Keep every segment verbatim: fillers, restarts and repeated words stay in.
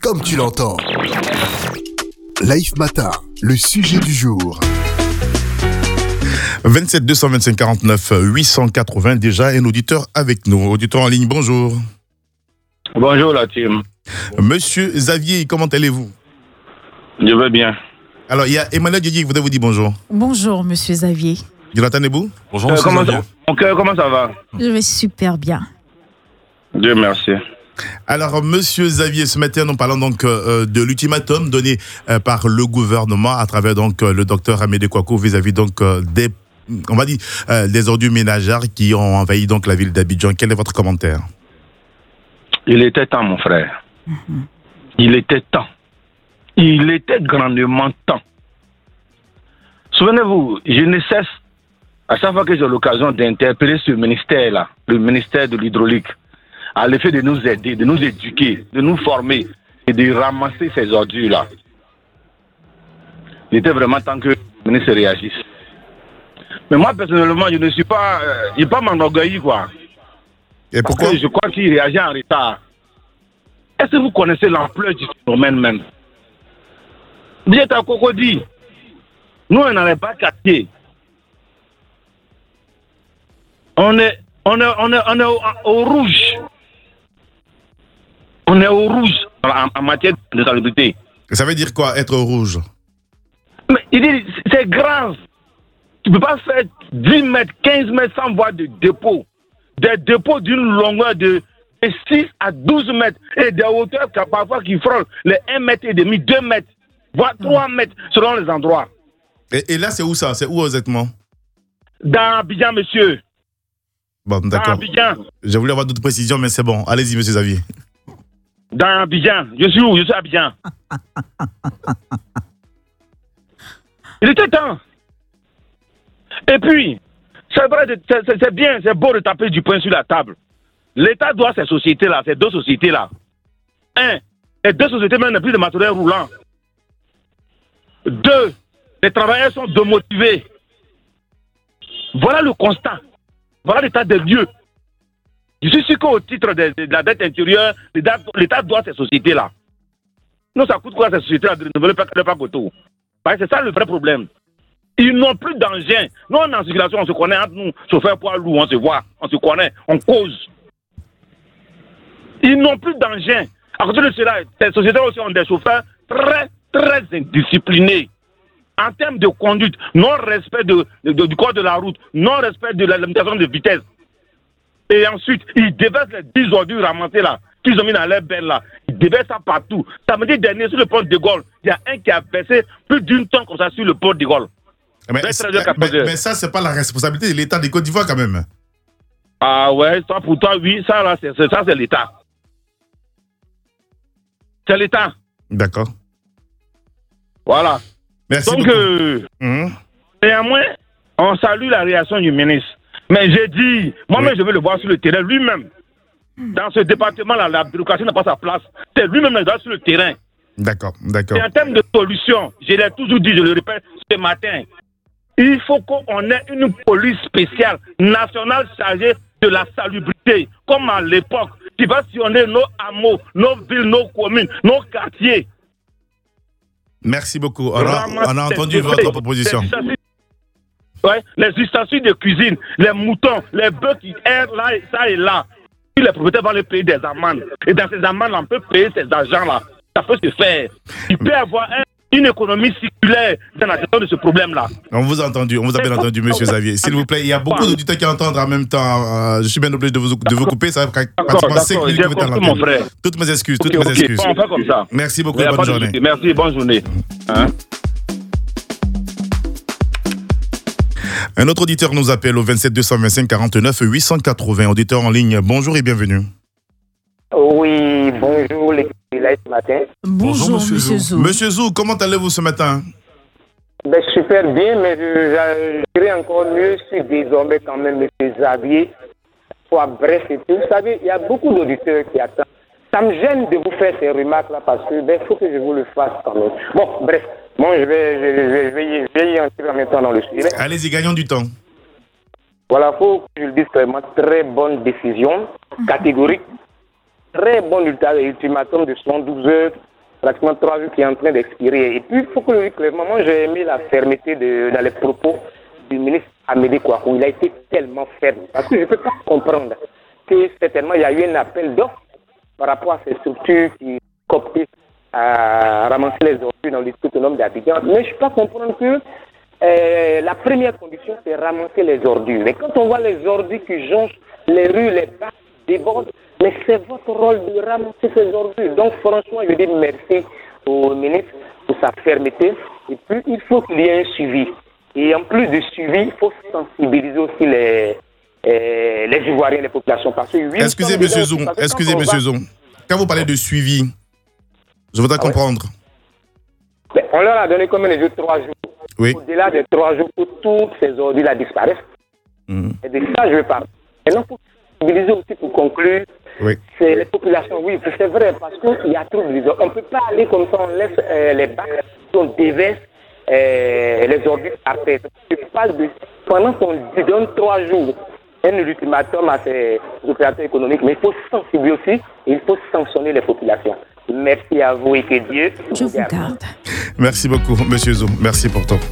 comme tu l'entends. Life Matin, le sujet du jour. vingt-sept deux cent vingt-cinq quarante-neuf huit cent quatre-vingts, déjà un auditeur avec nous. Auditeur en ligne, bonjour. Bonjour la team. Monsieur Xavier, comment allez-vous? Je vais bien. Alors, il y a Emmanuel Djidji qui voudrait vous dire bonjour. Bonjour, monsieur Xavier. Jonathan Nebou? Bonjour, Euh, monsieur comment, Xavier. ça, mon cœur, comment ça va? Je vais super bien. Dieu merci. Alors, monsieur Xavier, ce matin, nous parlons donc euh, de l'ultimatum donné euh, par le gouvernement à travers donc euh, le docteur Amédée Kouakou vis-à-vis donc euh, des, on va dire, euh, des ordures ménagères qui ont envahi donc la ville d'Abidjan. Quel est votre commentaire? Il était temps, mon frère. Mm-hmm. Il était temps. Il était grandement temps. Souvenez-vous, je ne cesse, à chaque fois que j'ai l'occasion d'interpeller ce ministère-là, le ministère de l'hydraulique, à l'effet de nous aider, de nous éduquer, de nous former et de ramasser ces ordures-là. Il était vraiment temps que le ministre réagisse. Mais moi, personnellement, je ne suis pas, euh, je ne vais pas m'enorgueillir, quoi. Et pourquoi? Parce que je crois qu'il réagit en retard. Est-ce que vous connaissez l'ampleur du phénomène même? Vous êtes à Cocody. Nous, on n'en est pas quartier. On est, on est, on est, on est au, au rouge. On est au rouge en, en matière de salubrité. Ça veut dire quoi, être rouge? Mais il dit, c'est grave. Tu ne peux pas faire dix mètres, quinze mètres sans voir de dépôt. Des dépôts d'une longueur de, de six à douze mètres et des hauteurs parfois qui frôlent les un mètre et demi, deux mètres, voire trois mètres selon les endroits. Et, et là, c'est où ça? C'est où exactement? Dans Abidjan, monsieur. Bon, d'accord. Dans Abidjan. J'ai voulu avoir d'autres précisions, mais c'est bon. Allez-y, monsieur Xavier. Dans Abidjan. Je suis où? Je suis à Abidjan. Il était temps. Et puis, c'est vrai, c'est, c'est bien, c'est beau de taper du poing sur la table. L'État doit ces sociétés-là, ces deux sociétés-là. Un, les deux sociétés même n'ont plus de matériel roulant. Deux, les travailleurs sont démotivés. Voilà le constat. Voilà l'état des lieux. Je suis sûr qu'au titre de, de, de la dette intérieure, l'État, l'État doit ces sociétés-là. Non, ça coûte quoi ces sociétés-là de renouveler le parc auto? Parce que c'est ça le vrai problème. Ils n'ont plus d'engin. Nous, on est en circulation, on se connaît entre nous, chauffeurs poids lourds, on se voit, on se connaît, on cause. Ils n'ont plus d'engin. À côté de cela, ces sociétés aussi ont des chauffeurs très, très indisciplinés. En termes de conduite, non-respect de, de, de, du code de la route, non-respect de la limitation de vitesse. Et ensuite, ils déversent les dix ordures ramassées là, qu'ils ont mis dans leur benne là. Ils déversent ça partout. Samedi dernier, sur le pont de Gaulle, il y a un qui a versé plus d'une tonne comme ça sur le pont de Gaulle. Mais, mais, mais ça, c'est pas la responsabilité de l'État de Côte d'Ivoire quand même. Ah ouais, ça pour toi, oui, ça là, c'est, c'est, ça c'est l'État. C'est l'État. D'accord. Voilà. Merci Donc, beaucoup. Euh, mmh. néanmoins, on salue la réaction du ministre. Mais j'ai dit, moi-même, oui. Je veux le voir sur le terrain lui-même. Dans ce département-là, la bureaucratie n'a pas sa place. C'est lui-même qui doit sur le terrain. D'accord, d'accord. Et en termes de solution, je l'ai toujours dit, je le répète ce matin, il faut qu'on ait une police spéciale, nationale chargée de la salubrité, comme à l'époque, qui va sillonner nos hameaux, nos villes, nos communes, nos quartiers. Merci beaucoup. On a, on a entendu votre proposition. Ouais, les ustensiles de cuisine, les moutons, les bœufs qui errent là, ça et là. Les propriétaires vont les payer des amendes. Et dans ces amendes, on peut payer ces argents-là. Ça peut se faire. Il peut y avoir un, une économie circulaire dans la gestion de ce problème-là. On vous a entendu, on vous a bien entendu, monsieur Xavier. S'il vous plaît, il y a beaucoup d'auditeurs qui entendent en même temps. Euh, je suis bien obligé de vous, de vous couper. Ça va pratiquement cinq minutes que vous êtes à l'antenne. Toutes mes excuses, toutes okay, mes excuses. Okay, bon, on fait comme ça. Merci beaucoup, et bonne journée. Merci, bonne journée. Hein? Un autre auditeur nous appelle au vingt-sept deux cent vingt-cinq quarante-neuf huit cent quatre-vingts. Auditeur en ligne, bonjour et bienvenue. Oui, bonjour les là ce matin. Bonjour, bonjour monsieur, monsieur Zou. Monsieur Zou, comment allez-vous ce matin? Ben, super bien, mais je dirais encore mieux si désormais quand même monsieur Xavier soit bref et tout. Vous savez, il y a beaucoup d'auditeurs qui attendent. Ça me gêne de vous faire ces remarques-là parce que ben, faut que je vous le fasse quand même. Bon, bref, moi je vais, je vais, je vais, je vais y entrer en même temps dans le sujet. Allez-y, gagnons du temps. Voilà, il faut que je le dise clairement, très bonne décision, catégorique, très bon ultimatum de soixante-douze heures pratiquement trois jours qui est en train d'expirer. Et puis, il faut que le dire clairement, moi, j'ai aimé la fermeté de, dans les propos du ministre Amédée Kouakou. Il a été tellement ferme. Parce que je ne peux pas comprendre que certainement, il y a eu un appel d'offres par rapport à ces structures qui cooptent à ramasser les ordures dans le district autonome d'Abidjan. Mais je ne peux pas comprendre que euh, la première condition, c'est ramasser les ordures. Mais quand on voit les ordures qui jonchent les rues, les bacs débordent, mais c'est votre rôle de ramasser ces ordures. Donc franchement, je dis merci au ministre pour sa fermeté. Et puis, il faut qu'il y ait un suivi. Et en plus du suivi, il faut sensibiliser aussi les, euh, les Ivoiriens, les populations. Parce que excusez, M. Zoum, excusez, M. Zoum. Quand vous parlez de suivi, je voudrais ah comprendre. Ouais. Ben, on leur a donné combien de jours? Trois jours. Oui. Au-delà de trois jours, pour toutes ces ordures-là disparaissent. Mmh. Et de ça, je veux parler. Et non, pour sensibiliser aussi, pour conclure, oui. C'est les populations. Oui, c'est vrai, parce qu'il y a trop de ordures. On ne peut pas aller comme ça, on laisse euh, les bacs, on déverse euh, les ordures par terre. Pendant qu'on donne trois jours, un ultimatum à ces opérateurs économiques, mais il faut sensibiliser aussi, et il faut sanctionner les populations. Merci à vous et que Dieu Je vous garde. Merci beaucoup, M. Zoum. Merci pour tout.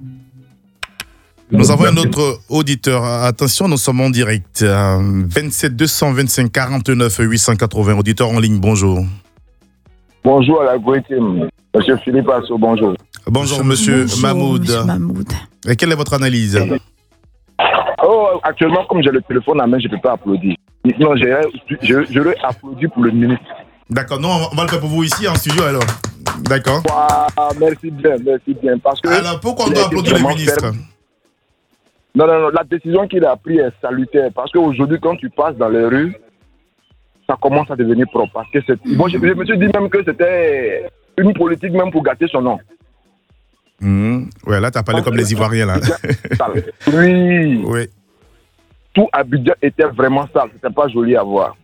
Nous avons un autre auditeur. Attention, nous sommes en direct. vingt-sept deux cent vingt-cinq quarante-neuf huit cent quatre-vingts. Auditeur en ligne, bonjour. Bonjour à la Goïtime. Monsieur Philippe Asso, bonjour. Bonjour, monsieur, bonjour Mahmoud. monsieur Mahmoud. Et quelle est votre analyse? Oh, actuellement, comme j'ai le téléphone à main, je ne peux pas applaudir. Non, j'aurais applaudi pour le ministre. D'accord, non, on va le faire pour vous ici en studio alors. D'accord. Wow, merci bien, merci bien. Parce que alors, pourquoi on doit applaudir le ministre? Ferme. Non, non, non, la décision qu'il a prise est salutaire. Parce qu'aujourd'hui, quand tu passes dans les rues, ça commence à devenir propre. Parce que c'est... Bon, je, je me suis dit même que c'était une politique même pour gâter son nom. Mmh. Ouais, là, tu as parlé comme les Ivoiriens, là. Oui. Oui. Tout Abidjan était vraiment sale. C'était pas joli à voir.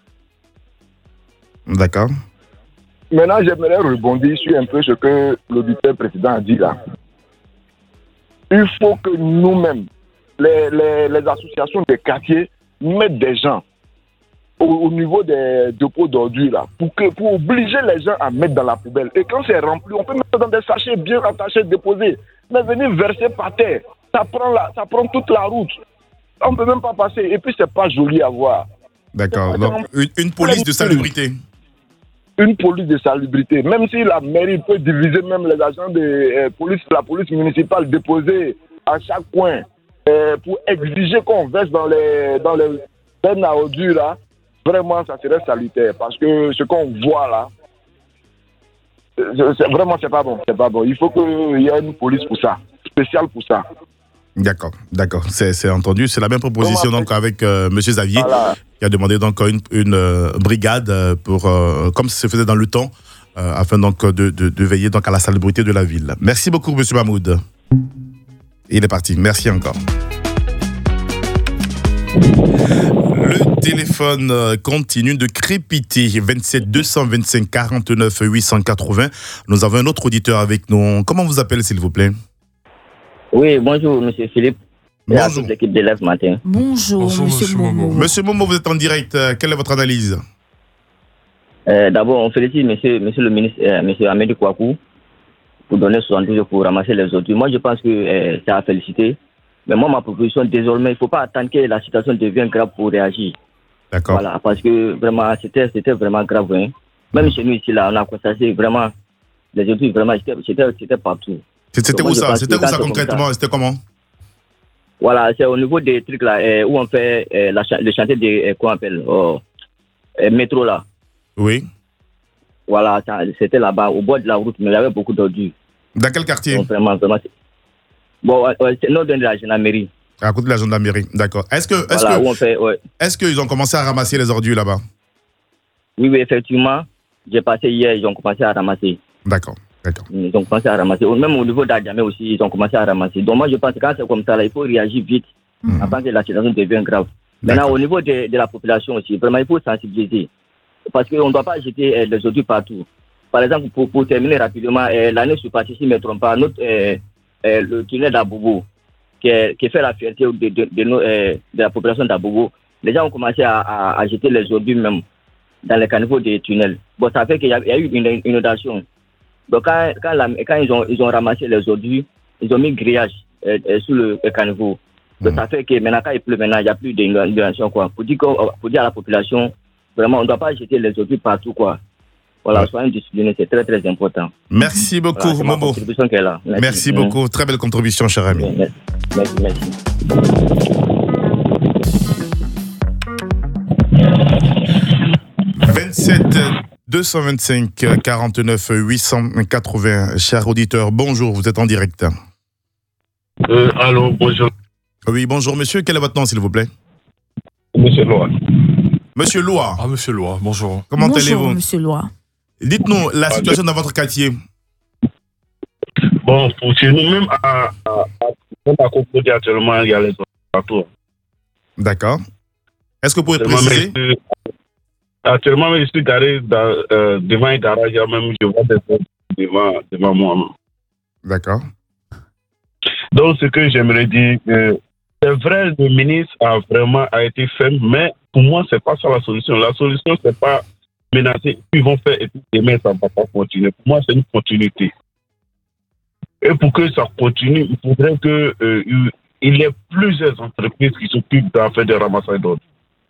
D'accord. Maintenant, j'aimerais rebondir sur un peu ce que l'auditeur précédent a dit là. Il faut que nous-mêmes, les, les, les associations des quartiers, mettent des gens au, au niveau des dépôts d'ordures là, pour, que, pour obliger les gens à mettre dans la poubelle. Et quand c'est rempli, on peut mettre dans des sachets bien attachés, déposés. Mais venir verser par terre, ça prend, la, ça prend toute la route. On ne peut même pas passer. Et puis, c'est pas joli à voir. D'accord. Donc, une, une police de salubrité. Une police de salubrité. Même si la mairie peut diviser même les agents de euh, police, la police municipale déposer à chaque coin euh, pour exiger qu'on verse dans les dans les bennes à ordures là, vraiment ça serait salutaire. Parce que ce qu'on voit là, c'est, vraiment c'est pas bon, c'est pas bon. Il faut qu'il y ait une police pour ça, spéciale pour ça. D'accord, d'accord, c'est, c'est entendu. C'est la même proposition donc avec euh, M. Xavier, voilà, qui a demandé donc une, une euh, brigade pour, euh, comme ça se faisait dans le temps, euh, afin donc de, de, de veiller donc à la salubrité de la ville. Merci beaucoup, M. Mahmoud. Il est parti. Merci encore. Le téléphone continue de crépiter. vingt-sept deux cent vingt-cinq quarante-neuf huit cent quatre-vingts. Nous avons un autre auditeur avec nous. Comment vous appelez, s'il vous plaît? Oui, bonjour, monsieur Philippe. Bonjour. Et à toute l'équipe de l'E F matin. Bonjour, Bonjour monsieur, monsieur Momo. Momo. Monsieur Momo, vous êtes en direct. Quelle est votre analyse? Euh, d'abord, on félicite monsieur, monsieur le ministre, euh, monsieur Amédée Kouakou, pour donner soixante-douze jours pour ramasser les ordures. Moi, je pense que euh, c'est à féliciter. Mais moi, ma proposition, désormais, il ne faut pas attendre que la situation devienne grave pour réagir. D'accord. Voilà, parce que vraiment, c'était, c'était vraiment grave. Hein. Même chez nous, ici, là, on a constaté vraiment, les ordures, vraiment, c'était, c'était, c'était partout. C'était Donc, où ça C'était où ça concrètement? C'était comment? Voilà, c'est au niveau des trucs là, euh, où on fait euh, la, le chantier de, euh, quoi on appelle, oh, euh, métro là. Oui. Voilà, ça, c'était là-bas, au bord de la route, mais il y avait beaucoup d'ordures. Dans quel quartier? Donc, vraiment, vraiment. Bon, euh, c'est non de la gendarmerie. À côté de la gendarmerie, d'accord. Est-ce que, est-ce voilà, que, où on fait, ouais. Est-ce qu'ils ont commencé à ramasser les ordures là-bas? Oui, oui, effectivement. J'ai passé hier, ils ont commencé à ramasser. D'accord. D'accord. Ils ont commencé à ramasser. Même au niveau d'Adjamé aussi, ils ont commencé à ramasser. Donc moi, je pense que quand c'est comme ça, là, il faut réagir vite mmh. avant que la situation devienne grave. D'accord. Maintenant, au niveau de, de la population aussi, vraiment, il faut sensibiliser. Parce qu'on ne doit pas jeter euh, les ordures partout. Par exemple, pour, pour terminer rapidement, euh, l'année sur passée, si je ne me trompe pas, notre, euh, euh, le tunnel d'Abobo, qui, qui fait la fierté de, de, de, de, euh, de la population d'Abobo, les gens ont commencé à, à, à jeter les ordures même dans les caniveaux des tunnels. Bon, ça fait qu'il y a, il y a eu une inondation. Donc, quand, quand, la, quand ils, ont, ils ont ramassé les ordures, ils ont mis grillage euh, euh, sous le, le caniveau. Donc, mmh. ça fait que maintenant, quand il pleut, maintenant, il n'y a plus d'inondation, quoi. Pour dire, pour dire à la population, vraiment, on ne doit pas jeter les ordures partout, quoi. Voilà, ouais. Soyons disciplinés, c'est très, très important. Merci beaucoup, voilà, Momo. Qui est là. Merci, merci beaucoup. Mmh. Très belle contribution, cher ami. Merci, merci. merci. vingt-sept deux cent vingt-cinq quarante-neuf huit cent quatre-vingts. Cher auditeur, bonjour, vous êtes en direct. Euh, allô, bonjour. Oui, bonjour, monsieur. Quel est votre nom, s'il vous plaît? Monsieur Loa. Monsieur Loa. Ah, monsieur Loa, bonjour. Comment bonjour, allez-vous? Monsieur Loa. Dites-nous la situation dans votre quartier. Bon, pour chez nous-mêmes, à, à, à, à Cocody, actuellement, il y a les partout. D'accord. Est-ce que vous pouvez préciser? Actuellement, je suis garé dans, euh, devant un garage, même je vois des autres devant, devant moi. D'accord. Donc, ce que j'aimerais dire, euh, c'est vrai, le ministre a vraiment a été ferme, mais pour moi, c'est pas ça la solution. La solution, c'est pas menacer, ils vont faire et puis demain, ça ne va pas continuer. Pour moi, c'est une continuité. Et pour que ça continue, il faudrait que euh, il y ait plusieurs entreprises qui s'occupent d'affaires de ramassage d'ordures.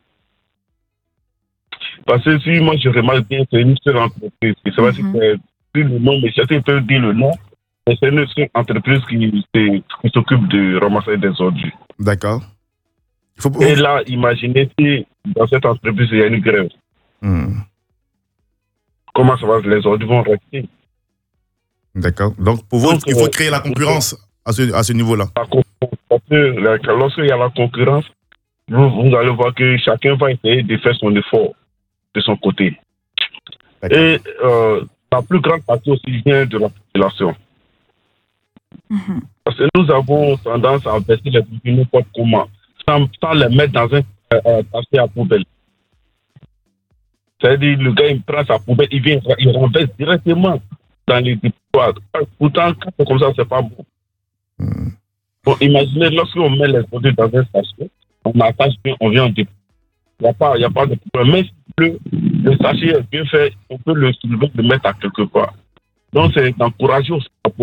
Parce que si moi je remarque bien, c'est une seule entreprise. C'est vrai mm-hmm. que c'est plus le nom, mais certains peuvent dire le nom. Mais c'est une seule entreprise qui, qui s'occupe de ramasser des ordures. D'accord. Faut... Et là, imaginez si dans cette entreprise il y a une grève. Mm. Comment ça va? Les ordures vont rester. D'accord. Donc pour vous, Donc, il faut créer la concurrence à ce, à ce niveau-là. Parce que lorsqu'il y a la concurrence, vous, vous allez voir que chacun va essayer de faire son effort de son côté. D'accord. Et euh, la plus grande partie aussi vient de la population. Mm-hmm. Parce que nous avons tendance à baisser les produits n'importe comment, sans, sans les mettre dans un euh, taché à poubelle. C'est-à-dire, le gars, il prend sa poubelle, il vient, il renverse directement dans les dépotoirs. Pourtant, quand c'est comme ça, c'est pas bon. Mm. Bon, imaginez, lorsqu'on met les produits dans un sachet, on attache bien, on vient en dépôt. Il n'y a pas, il n'y a pas de problème. Mais si le, le sachet est bien fait, on peut le soulever, le mettre à quelque part. Donc, c'est d'encourager aussi